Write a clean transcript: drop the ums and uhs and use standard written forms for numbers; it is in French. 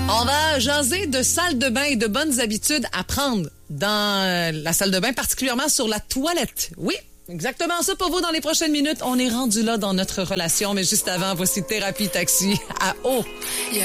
On va jaser de salle de bain et de bonnes habitudes à prendre dans la salle de bain, particulièrement sur la toilette. Oui, exactement ça pour vous dans les prochaines minutes. On est rendu là dans notre relation, mais juste avant, voici Thérapie Taxi à eau.